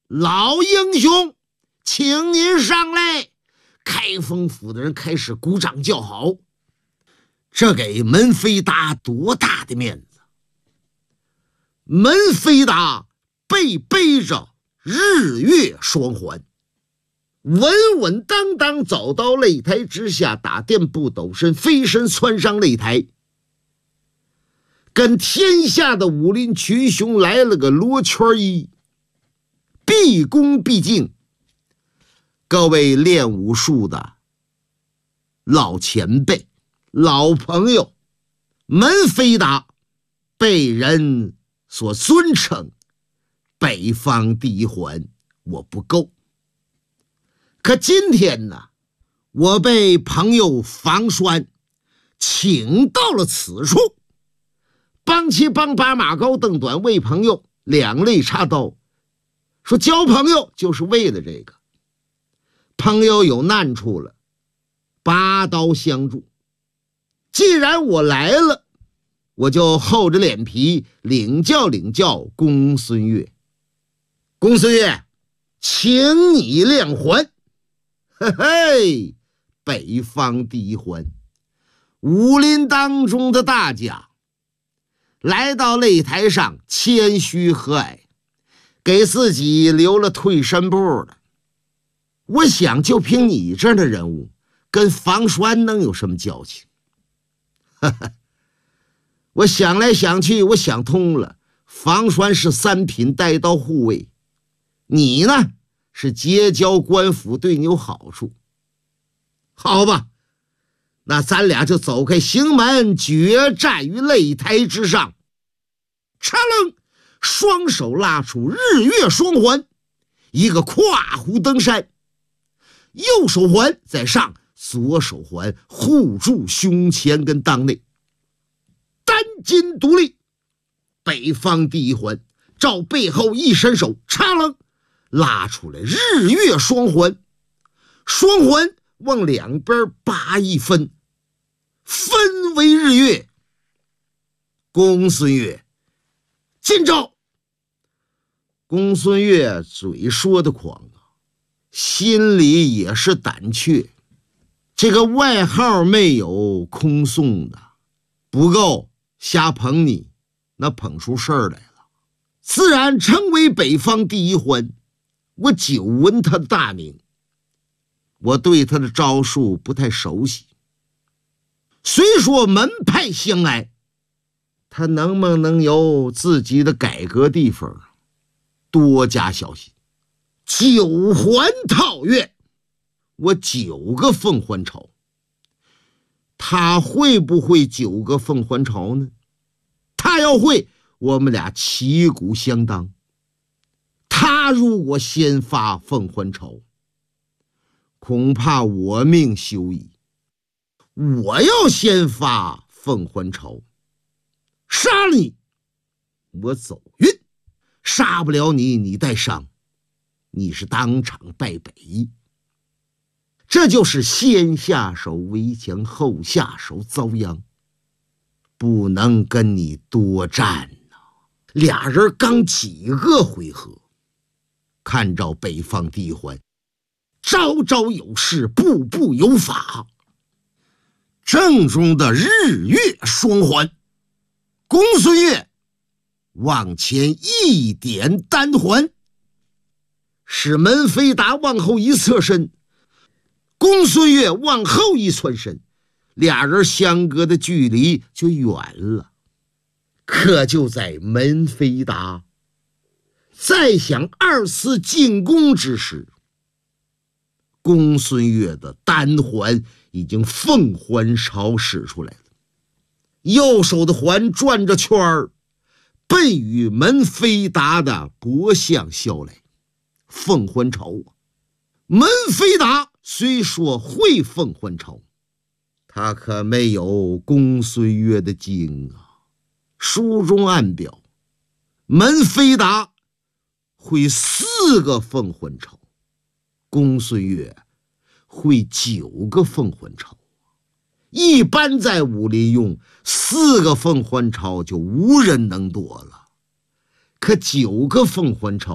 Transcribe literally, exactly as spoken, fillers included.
老英雄，请您上来！开封府的人开始鼓掌叫好，这给门飞达多大的面子！门飞达被背着日月双环，稳稳当当走到擂台之下，打垫步斗身，飞身窜上擂台，跟天下的武林群雄来了个罗圈一，毕恭毕敬。各位练武术的老前辈、老朋友，门飞达被人所尊称北方第一环，我不够。可今天呢，我被朋友房栓请到了此处，帮七帮八马高凳短，为朋友两肋插刀，说交朋友就是为了这个。朋友有难处了，拔刀相助。既然我来了，我就厚着脸皮领教领教公孙越。公孙越，请你亮环。嘿嘿，北方第一环，武林当中的大将，来到擂台上谦虚和蔼，给自己留了退身步了。我想就凭你这样的人物，跟房栓能有什么交情？哈哈，我想来想去，我想通了，房栓是三品带刀护卫，你呢是结交官府，对你有好处。好吧，那咱俩就走开行门，决战于擂台之上。嚓楞，双手拉出日月双环，一个跨湖登山，右手环在上，左手环护住胸前跟裆内，单筋独立。北方第一环照背后一伸手，嚓楞拉出来日月双环，双环往两边拔一分，分为日月。公孙越，进招！公孙越嘴说的狂啊，心里也是胆怯。这个外号没有空送的，不够瞎捧你，那捧出事儿来了，自然成为北方第一环。我久闻他的大名，我对他的招数不太熟悉。虽说门派相挨，他能不能有自己的改革地方，多加小心。九环套月，我九个凤还巢，他会不会九个凤还巢呢？他要会，我们俩旗鼓相当。他如果先发凤还巢，恐怕我命休矣。我要先发凤还巢，杀了你，我走运；杀不了你，你带伤，你是当场败北。这就是先下手为强，后下手遭殃，不能跟你多战呐、啊。俩人刚几个回合，看着北方第一环，招招有势，步步有法。正中的日月双环，公孙越往前一点单环，使门飞达往后一侧身，公孙越往后一窜身，俩人相隔的距离就远了。可就在门飞达再想二次进攻之时，公孙越的单环已经凤还巢使出来了，右手的环转着圈儿，奔与门飞达的脖项削来。凤还巢啊，门飞达虽说会凤还巢，他可没有公孙越的精啊。书中暗表，门飞达会四个凤还巢，公孙越会九个凤还巢。一般在武林用四个凤还巢就无人能躲了，可九个凤还巢